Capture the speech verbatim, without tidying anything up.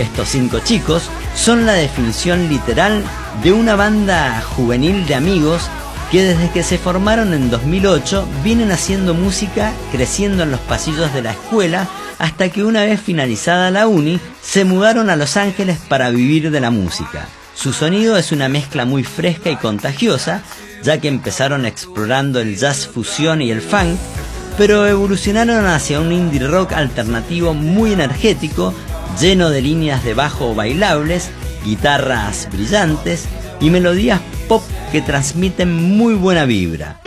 Estos cinco chicos son la definición literal de una banda juvenil de amigos que desde que se formaron en dos mil ocho vienen haciendo música, creciendo en los pasillos de la escuela, hasta que una vez finalizada la uni, se mudaron a Los Ángeles para vivir de la música. Su sonido es una mezcla muy fresca y contagiosa, ya que empezaron explorando el jazz fusión y el funk, pero evolucionaron hacia un indie rock alternativo muy energético, lleno de líneas de bajo bailables, guitarras brillantes y melodías pop que transmiten muy buena vibra.